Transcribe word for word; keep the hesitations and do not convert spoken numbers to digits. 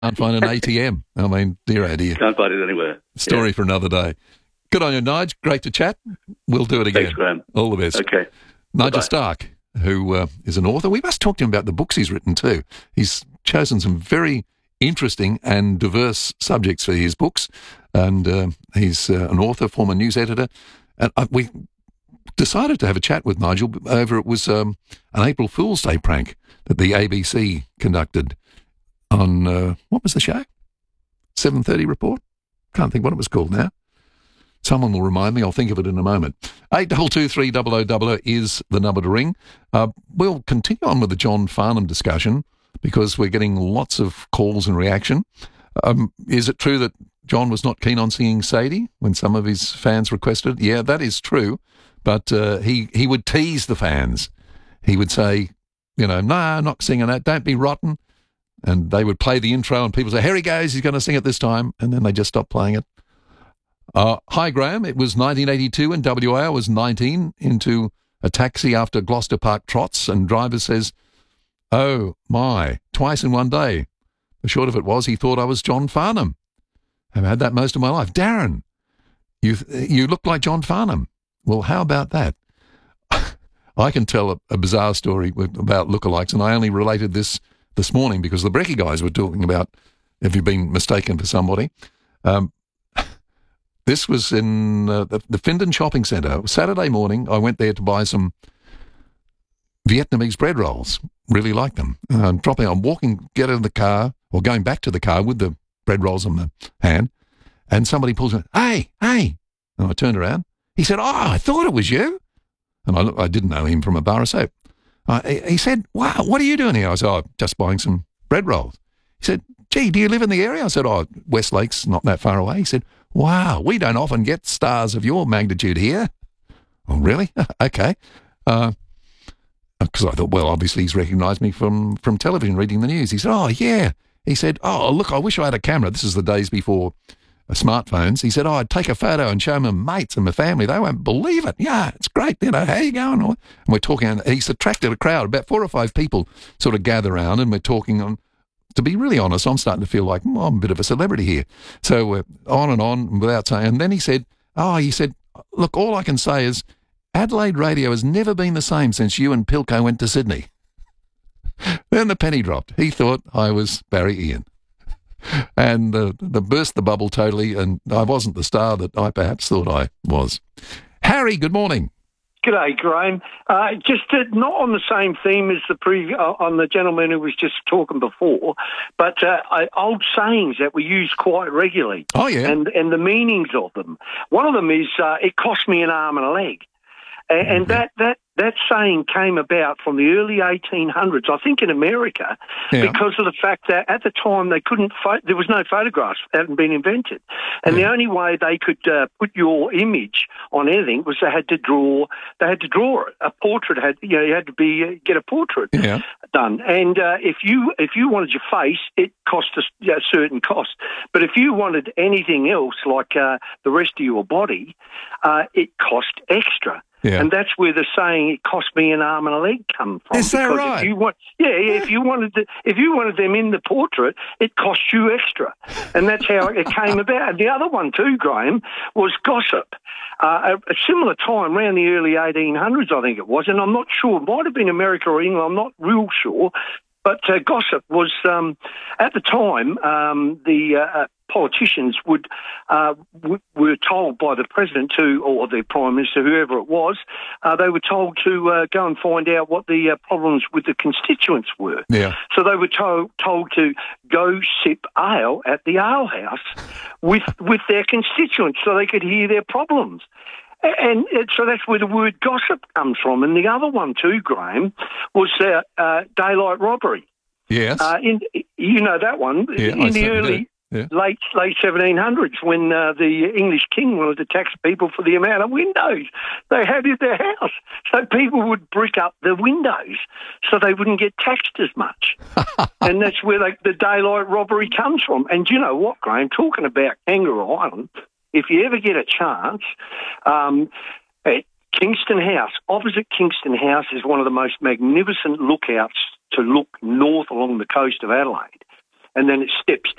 Can't find an A T M. I mean, dear oh dear. Can't find it anywhere. Story yeah. for another day. Good on you, Nige. Great to chat. We'll do it again. Thanks, Graham. All the best. Okay. Nigel Bye-bye. Stark, who uh, is an author. We must talk to him about the books he's written too. He's chosen some very interesting and diverse subjects for his books, and uh, he's uh, an author, former news editor. And uh, we decided to have a chat with Nigel over, it was um, an April Fool's Day prank that the A B C conducted on, uh, what was the show? seven thirty Report? Can't think what it was called now. Someone will remind me. I'll think of it in a moment. eight two two three double oh double oh is the number to ring. Uh, we'll continue on with the John Farnham discussion because we're getting lots of calls and reaction. Um, is it true that John was not keen on singing Sadie when some of his fans requested? Yeah, that is true. But uh, he, he would tease the fans. He would say, you know, no, I'm not singing that. Don't be rotten. And they would play the intro and people say, here he goes, he's going to sing it this time. And then they just stopped playing it. Uh, hi, Graham. It was nineteen eighty-two and W A. I was nineteen, into a taxi after Gloucester Park trots, and driver says, oh, my, twice in one day. The short of it was he thought I was John Farnham. I've had that most of my life. Darren, you you look like John Farnham. Well, how about that? I can tell a, a bizarre story with, about lookalikes, and I only related this this morning because the Brekkie guys were talking about, have you been mistaken for somebody? Um, this was in uh, the, the Findon Shopping Centre. Saturday morning, I went there to buy some Vietnamese bread rolls. Really like them. Uh, I'm dropping, I'm walking, get out of the car, or going back to the car with the bread rolls in the hand, and somebody pulls me, hey, hey. And I turned around. He said, oh, I thought it was you. And I, I didn't know him from a bar of soap. Uh, he, he said, wow, what are you doing here? I said, oh, just buying some bread rolls. He said, gee, do you live in the area? I said, oh, Westlake's not that far away. He said, wow, we don't often get stars of your magnitude here. Oh, really? Okay. Uh, because I thought, well, obviously he's recognised me from, from television reading the news. He said, oh, yeah. He said, oh, look, I wish I had a camera. This is the days before uh, smartphones. He said, oh, I'd take a photo and show my mates and my family. They won't believe it. Yeah, it's great. You know, how you going? And we're talking, and he's attracted a crowd. About four or five people sort of gather around, and we're talking on. To be really honest, I'm starting to feel like, well, I'm a bit of a celebrity here. So we're on and on without saying. And then he said, oh, he said, look, all I can say is Adelaide radio has never been the same since you and Pilco went to Sydney. Then the penny dropped. He thought I was Barry Ian. And uh, the burst the bubble totally, and I wasn't the star that I perhaps thought I was. Harry, good morning. G'day, Graham. Uh, just to, not on the same theme as the previous, uh, on the gentleman who was just talking before, but uh, I, old sayings that we use quite regularly. Oh, yeah. And, and the meanings of them. One of them is, uh, it cost me an arm and a leg. And, and Mm-hmm. that, that, that saying came about from the early eighteen hundreds, I think in America, Yeah. because of the fact that at the time they couldn't, pho- there was no photographs, hadn't been invented. And Yeah. the only way they could uh, put your image on anything was they had to draw, they had to draw it. A portrait had, you know, you had to be, uh, get a portrait Yeah. done. And uh, if you if you wanted your face, it cost a, you know, certain cost. But if you wanted anything else, like uh, the rest of your body, uh, it cost extra. Yeah. And that's where the saying "it cost me an arm and a leg" come from. Is that because right? If you want, yeah, yeah, if you wanted the, if you wanted them in the portrait, it cost you extra, and that's how it came about. And the other one too, Graham, was gossip. Uh, a, a similar time, around the early eighteen hundreds, I think it was, and I'm not sure. It might have been America or England. I'm not real sure. But uh, gossip was, um, at the time, um, the uh, politicians would uh, w- were told by the president to, or the prime minister, whoever it was, uh, they were told to uh, go and find out what the uh, problems with the constituents were. Yeah. So they were told told to go sip ale at the ale house with with their constituents, so they could hear their problems. And so that's where the word gossip comes from. And the other one too, Graham, was uh, uh, daylight robbery. Yes. Uh, in, you know that one. Yeah, in I the certainly early, do. Yeah. late late seventeen hundreds, when uh, the English king wanted to tax people for the amount of windows they had in their house. So people would brick up the windows so they wouldn't get taxed as much. And that's where like, the daylight robbery comes from. And you know what, Graham, talking about Kangaroo Island, if you ever get a chance, um, at Kingston House, opposite Kingston House, is one of the most magnificent lookouts to look north along the coast of Adelaide. and then it steps